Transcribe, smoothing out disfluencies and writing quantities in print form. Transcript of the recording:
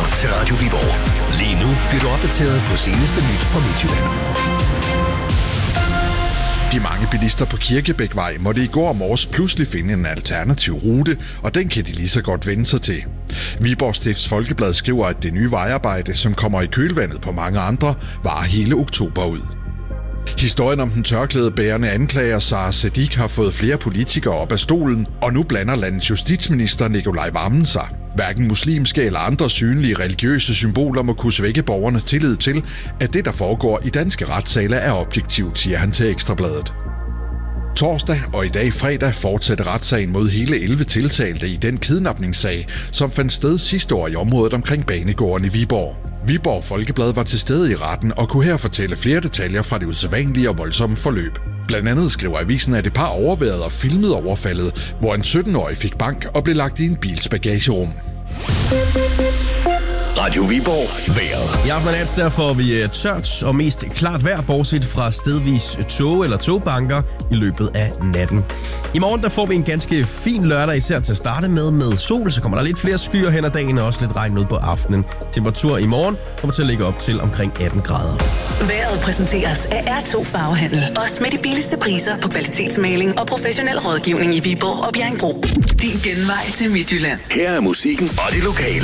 lytter til Radio Viborg. Lige nu bliver du opdateret på seneste nyt fra Midtjylland. De mange bilister på Kirkebækvej måtte i går morges pludselig finde en alternativ rute, og den kan de lige så godt vende sig til. Viborg Stifts Folkeblad skriver, at det nye vejarbejde, som kommer i kølvandet på mange andre, varer hele oktober ud. Historien om den tørklædebærende anklager Sara Siddiq har fået flere politikere op af stolen, og nu blander landets justitsminister Nicolai Wammen sig. Hverken muslimske eller andre synlige religiøse symboler må kunne svække borgernes tillid til, at det, der foregår i danske retssale, er objektivt, siger han til Ekstrabladet. Torsdag og i dag fredag fortsætter retssagen mod hele 11 tiltalte i den kidnapningssag, som fandt sted sidste år i området omkring banegården i Viborg. Viborg Folkeblad var til stede i retten og kunne her fortælle flere detaljer fra det usædvanlige og voldsomme forløb. Blandt andet skriver avisen, at et par overværede og filmede overfaldet, hvor en 17-årig fik bank og blev lagt i en bils bagagerum. Radio Viborg vejret. I aften og der får vi tørt og mest klart vejr, bortset fra stedvis tog eller togbanker i løbet af natten. I morgen der får vi en ganske fin lørdag, især til at starte med sol. Så kommer der lidt flere skyer hen ad dagen og også lidt regn ud på aftenen. Temperatur i morgen kommer til at ligge op til omkring 18 grader. Vejret præsenteres af R2 Farvehandel. Også med de billigste priser på kvalitetsmaling og professionel rådgivning i Viborg og Bjerringbro. Din genvej til Midtjylland. Her er musikken og det lokale.